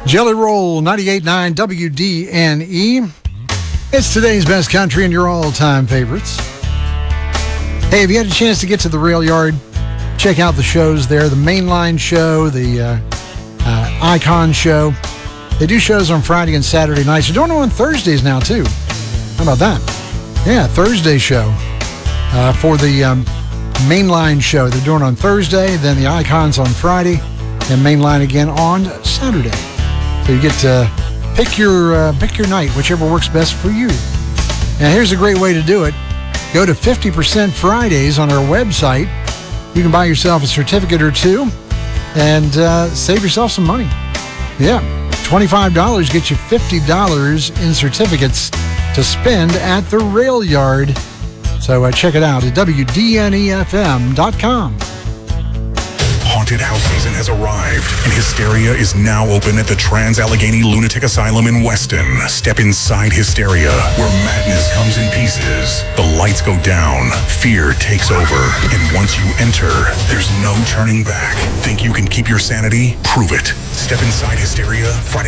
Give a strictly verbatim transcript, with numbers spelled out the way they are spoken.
Jelly Roll, ninety-eight point nine W D N E. It's today's best country and your all-time favorites. Hey, if you had a chance to get to the Rail Yard, check out the shows there. The Mainline Show, the uh, uh, Icon Show. They do shows on Friday and Saturday nights. They're doing them on Thursdays now, too. How about that? Yeah, Thursday show uh, for the um, Mainline Show. They're doing it on Thursday, then the Icons on Friday, and Mainline again on Saturday. So you get to pick your uh, pick your night, whichever works best for you. And here's a great way to do it. Go to fifty percent Fridays on our website. You can buy yourself a certificate or two and uh, save yourself some money. Yeah, twenty-five dollars gets you fifty dollars in certificates to spend at the Rail Yard. So uh, check it out at W D N E F M dot com. Haunted house season has arrived, and Hysteria is now open at the Trans-Allegheny Lunatic Asylum in Weston. Step inside Hysteria, where madness comes in pieces. The lights go down, fear takes over, and once you enter, there's no turning back. Think you can keep your sanity? Prove it. Step inside Hysteria Friday